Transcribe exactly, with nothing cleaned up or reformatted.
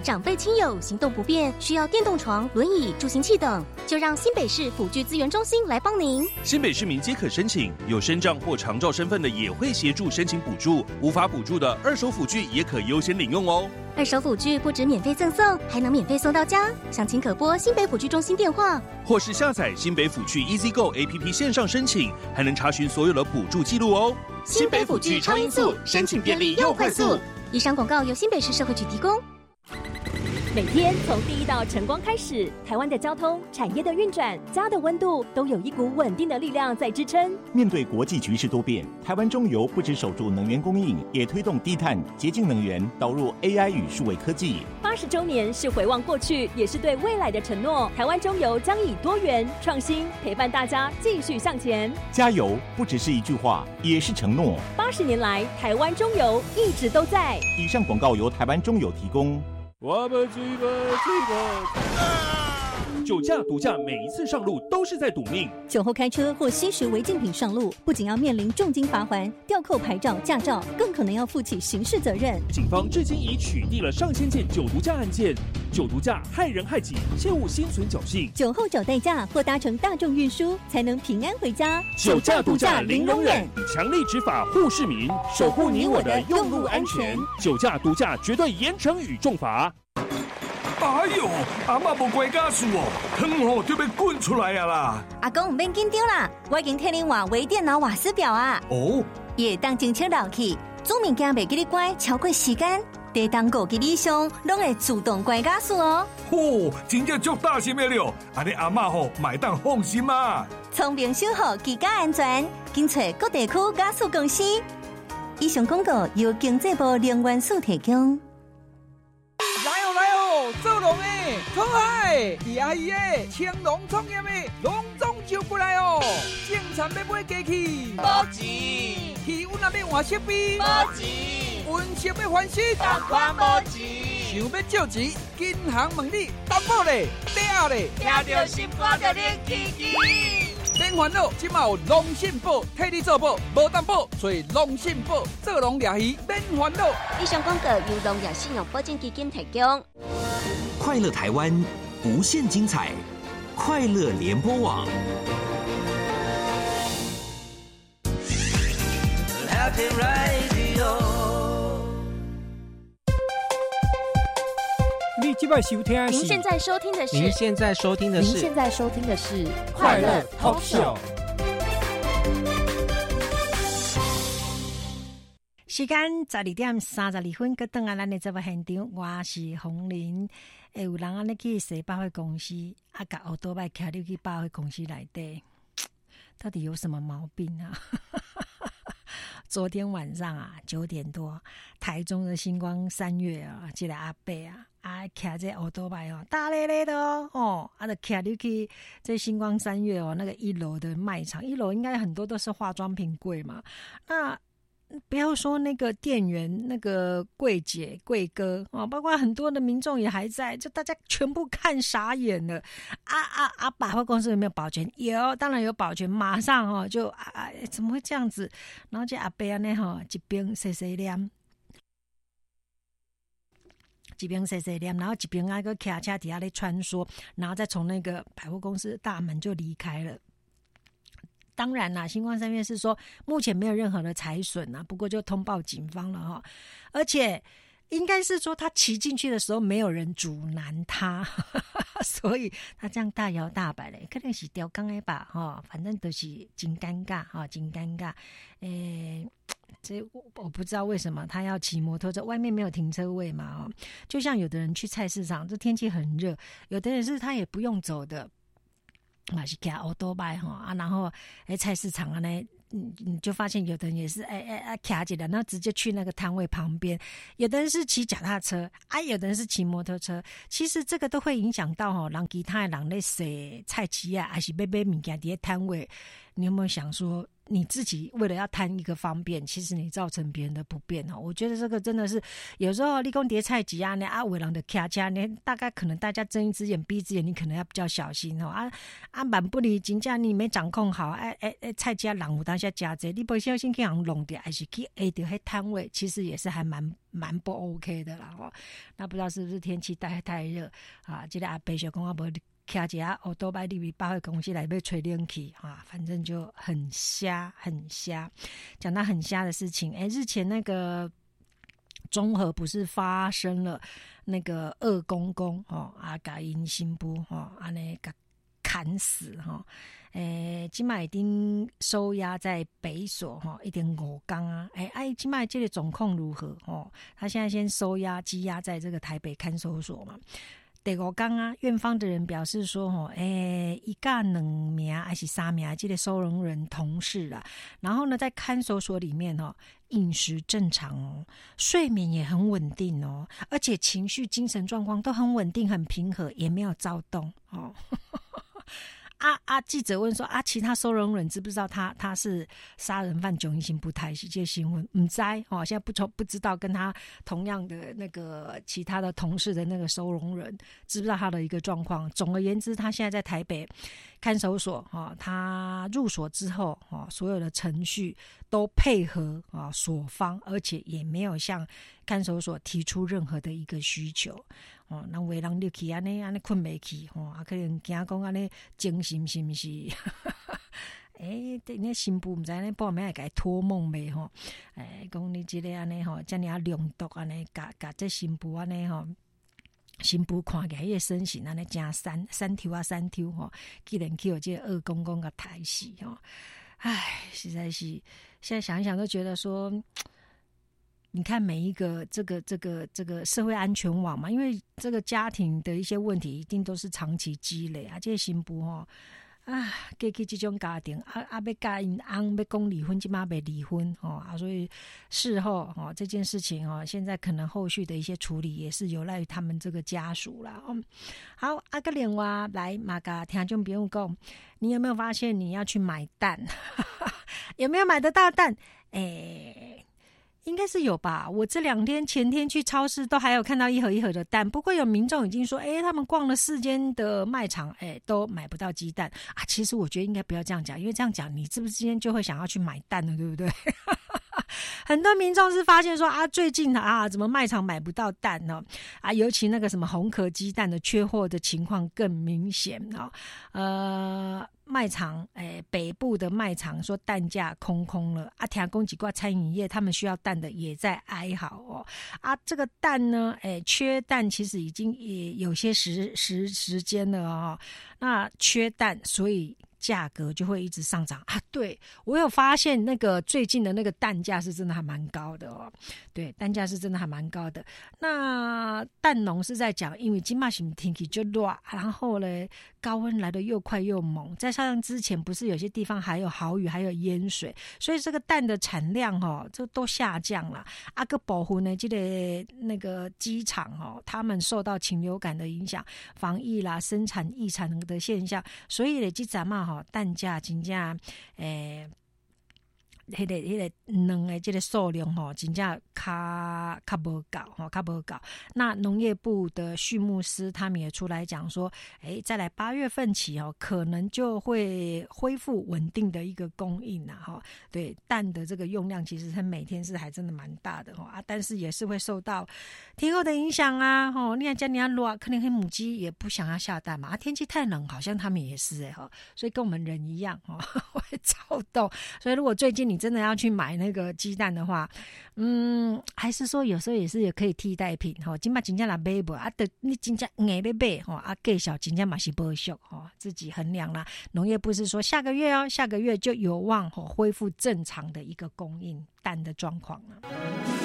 长辈亲友行动不便，需要电动床、轮椅、助行器等，就让新北市辅具资源中心来帮您。 新北市民皆可申请，有身障或长照身份的也会协助申请补助，无法补助的二手辅具也可优先领用哦。 二手辅具不止免费赠送，还能免费送到家。详情可拨新北辅具中心电话， 或是下载新北辅具 EasyGo A P P 线上申请，还能查询所有的补助记录哦。 新北辅具超音速，申请便利又快速。以上广告由新北市社会局提供。 每天从第一道晨光开始，台湾的交通、产业的运转、家的温度，都有一股稳定的力量在支撑。 面对国际局势多变，台湾中油不只守住能源供应，也推动低碳、洁净能源，导入 A I 与数位科技。 八十周年是回望过去，也是对未来的承诺。台湾中油将以多元、创新陪伴大家继续向前。 加油不只是一句话，也是承诺。 八十年来，台湾中油一直都在。 以上广告由台湾中油提供。 我们去吧去吧！酒驾、毒驾，每一次上路都是在赌命。 酒后开车或吸食违禁品上路，不仅要面临重金罚锾、吊扣牌照、驾照，更可能要负起刑事责任。 警方至今已取缔了上千件酒毒驾案件。酒毒驾害人害己，切勿心存侥幸。 酒后找代驾或搭乘大众运输，才能平安回家。 酒驾、毒驾零容忍，强力执法护市民，守护你我的用路安全。酒驾、毒驾绝对严惩与重罚。 哎呦，阿嬷无乖家事哦，汤吼就要滚出来啊啦！ 阿公唔免紧张啦，我已经替你换微电脑瓦斯表啊。 哦， 伊会当侦测漏气，煮物件袂记你乖超过时间，地当五级以上，拢会自动乖家事哦。 嚯、哦，真正足大心的了，安尼阿嬷吼买当放心啊。 聪明守护居家安全，紧找各地区家事公司。以上广告由经济部能源署提供。 做农的、讨海的、厉害的、青农创业的，拢总招过来哦！种田要买机器， 无钱； 气温也要换设备， 无钱； 温室要翻新， 同款无钱。 想要借钱，银行问你担保嘞、抵嘞， 听到心肝就恁起起。 免烦恼，即马有农信保替你做保，无担保，所以农信保做农掠鱼免烦恼。 以上广告由农业信用保证基金提供。 快乐台湾，无限精彩，快乐联播网。 Happy Radio。 你即摆收听的是？ 您现在收听的是？ 您现在收听的是？ 您现在收听的是快乐 Talk Show。 时间十二点三十二分，搁转来咱的节目现场，我是洪玲。会有人安尼去洗百货公司，啊，甲奥多麦徛入去百货公司内底，到底有什么毛病啊？昨天晚上啊，九点多，台中的星光三月啊，这个阿伯啊，啊，徛这奥多麦哦，大咧咧的哦，哦，啊，就徛入去这星光三月哦，那个一楼的卖场，一楼应该很多都是化妆品柜嘛，那。不要说那个店员、那个柜姐、柜哥哦，包括很多的民众也还在，就大家全部看傻眼了。啊啊啊！百货公司有没有保全？有，当然有保全。马上哦，就啊啊，怎么会这样子？然后这阿伯呢哈，一边洗洗脸，一边洗洗脸，然后一边那个卡车底下在穿梭，然后再从那个百货公司的大门就离开了。当然啦，星光三月是说目前没有任何的财损啊，不过就通报警方了哈，而且应该是说他骑进去的时候没有人阻拦他，所以他这样大摇大摆的，可能是吊钢的吧哈，反正都是真尴尬哈，真尴尬。诶，这我我不知道为什么他要骑摩托车，外面没有停车位嘛哦，就像有的人去菜市场，这天气很热，有的人是他也不用走的。嘛是骑奥多麦哈啊，然后哎菜市场啊呢，你你就发现有的人也是哎哎哎骑起来，然后直接去那个摊位旁边，有的人是骑脚踏车啊，有的人是骑摩托车。其实这个都会影响到吼，让其他的人在洗菜市啊，还是买买物件伫咧摊位。你有没有想说， 你自己为了要贪一个方便，其实你造成别人的不便哦。我觉得这个真的是有时候立功叠菜集啊，那啊伟人的卡家，你大概可能大家睁一只眼闭一只眼，你可能要比较小心哦。啊啊，蛮不离真正你没掌控好，哎哎哎，菜家人有当下加这，你不小心去人弄掉，还是去 A 掉迄摊位，其实也是还蛮蛮不 OK 的啦哦。那不知道是不是天气太太热啊？这个阿伯小公阿伯。骑一下欧多拜利比百货公司来被吹冷气啊，反正就很瞎很瞎。讲到很瞎的事情，哎，日前那个中和不是发生了那个二公公哦，啊，把因新妇哦，安尼给砍死哈，诶，今麦已经收押在北所哈，一点五缸啊，哎哎，今麦这个总控如何哦？他现在先收押羁押在这个台北看守所嘛。第五天啊，院方的人表示说，吼，诶，一个两名还是三名，这个收容人同事啦。然后呢，在看守所里面哦，饮食正常哦，睡眠也很稳定哦，而且情绪、精神状况都很稳定、很平和，也没有躁动哦。啊啊！记者问说啊，其他收容人知不知道他他是杀人犯？囧一心不太是这新闻唔知哦，现在不不知道跟他同样的那个其他的同事的那个收容人知不知道他的一个状况？总而言之，他现在在台北看守所哦，他入所之后哦，所有的程序都配合啊所方，而且也没有向看守所提出任何的一个需求。哦，那有的人入去安尼安尼困袂去，吼、哦，啊，可能惊讲安尼精神是毋是？诶、欸，那新妇毋知安尼半暝会甲伊托梦袂吼？诶、欸，讲你即个安尼吼，遮尔啊良毒安尼，甲甲这新妇安尼吼，新妇看起来迄个身形安尼真三三条啊三条吼，既然去有这个二公公甲抬死吼，唉，实在是现在想一想都觉得说。你看每一个这个这个这个社会安全网嘛，因为这个家庭的一些问题一定都是长期积累啊。这些新妇吼啊，过去这种家庭啊啊，要甲因翁要讲离婚，即马未离婚哦啊，所以事后哦这件事情哦，现在可能后续的一些处理也是有赖于他们这个家属啦。哦，好，啊个另外来马甲听众朋友讲，你有没有发现你要去买蛋？有没有买得到蛋？诶。应该是有吧，我这两天前天去超市都还有看到一盒一盒的蛋，不过有民众已经说，哎，他们逛了四间的卖场，哎，都买不到鸡蛋啊。其实我觉得应该不要这样讲，因为这样讲，你是不是今天就会想要去买蛋了，对不对？很多民众是发现说啊，最近啊，怎么卖场买不到蛋呢？啊，尤其那个什么红壳鸡蛋的缺货的情况更明显哦。呃，卖场诶，北部的卖场说蛋价空空了啊，听讲几挂餐饮业他们需要蛋的也在哀嚎哦。啊，这个蛋呢，诶，缺蛋其实已经也有些时时时间了哦。那缺蛋，所以。价格就会一直上涨啊！对，我有发现那个最近的那个蛋价是真的还蛮高的哦。对，蛋价是真的还蛮高的。那蛋农是在讲，因为今嘛什天气就热，然后呢高温来得又快又猛，再加上之前不是有些地方还有豪雨还有淹水，所以这个蛋的产量哦，这都下降了。啊个保护呢，这个那个机场哦，他们受到禽流感的影响，防疫啦、生产异常的现象，所以呢，这咱嘛。蛋价真正诶，迄、那个迄、那个卵的这个数量吼，真正较较无够吼，较无够。那农业部的畜牧师他们也出来讲说，诶，再来八月份起哦，可能就会恢复稳定的一个供应啊哈。对，蛋的这个用量其实它每天是还真的蛮大的哈啊，但是也是会受到天候的影响啊吼。你看家里要热，可能黑母鸡也不想要下蛋嘛啊，天气太冷，好像他们也是哎哈，所以跟我们人一样哈，会躁动。所以如果最近你真的要去买那个鸡蛋的话，嗯，还是说有时候也是也可以替代品哈。今嘛真正来买不啊？的你真正硬要买哈啊，价小真正嘛是不俗哈，自己衡量啦。农业部是说下个月哦，下个月就有望哈恢复正常的一个供应蛋的状况了。